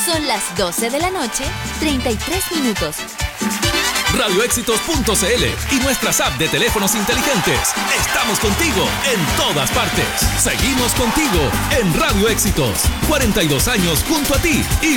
Son las 12 de la noche, 33 minutos. Radioéxitos.cl y nuestras apps de teléfonos inteligentes. Estamos contigo en todas partes. Seguimos contigo en Radio Éxitos. 42 años junto a ti y